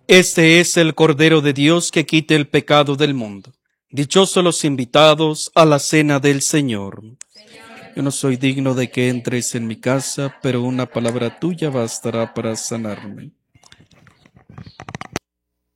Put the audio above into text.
Este es el Cordero de Dios que quita el pecado del mundo. Dichosos los invitados a la cena del Señor. Yo no soy digno de que entres en mi casa, pero una palabra tuya bastará para sanarme.